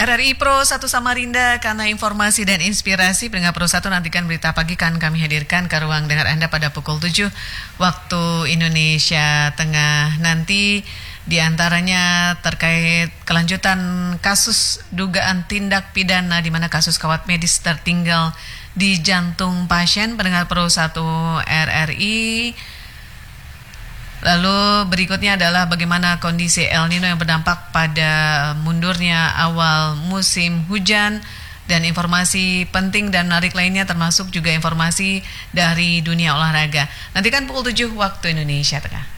RRI Pro 1 Samarinda, karena informasi dan inspirasi. Pendengar Pro 1, nantikan berita pagi kan kami hadirkan ke ruang dengar Anda pada pukul 7 waktu Indonesia Tengah. Nanti diantaranya terkait kelanjutan kasus dugaan tindak pidana di mana kasus kawat medis tertinggal di jantung pasien. Pendengar Pro 1 RRI. Lalu berikutnya adalah bagaimana kondisi El Nino yang berdampak pada mundurnya awal musim hujan, dan informasi penting dan menarik lainnya termasuk juga informasi dari dunia olahraga. Nantikan pukul 7 waktu Indonesia Tengah.